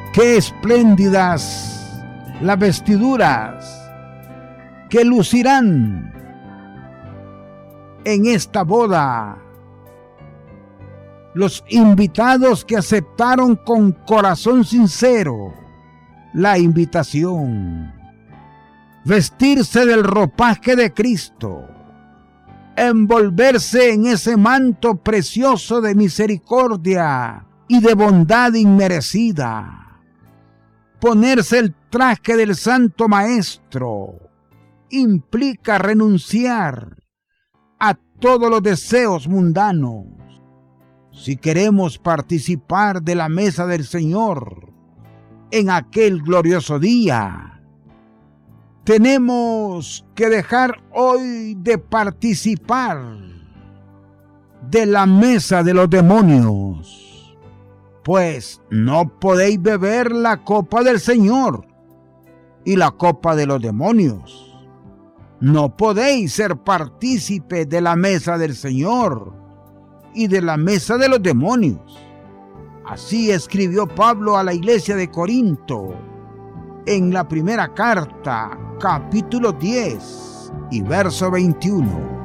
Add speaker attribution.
Speaker 1: qué espléndidas las vestiduras que lucirán en esta boda. Los invitados que aceptaron con corazón sincero la invitación, vestirse del ropaje de Cristo, envolverse en ese manto precioso de misericordia y de bondad inmerecida, ponerse el traje del Santo Maestro, implica renunciar a todos los deseos mundanos. Si queremos participar de la mesa del Señor en aquel glorioso día, tenemos que dejar hoy de participar de la mesa de los demonios, pues no podéis beber la copa del Señor y la copa de los demonios. No podéis ser partícipes de la mesa del Señor y de la mesa de los demonios. Así escribió Pablo a la iglesia de Corinto en la primera carta, capítulo 10 y verso 21.